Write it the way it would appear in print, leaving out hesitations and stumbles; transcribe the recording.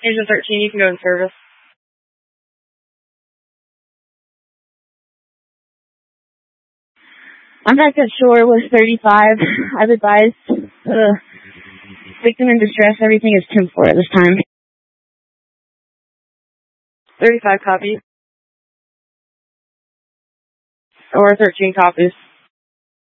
Agent 13, you can go in service. I'm back at shore with 35. I've advised victim in distress. Everything is 10-4 at this time. 35 copies. Or 13 copies.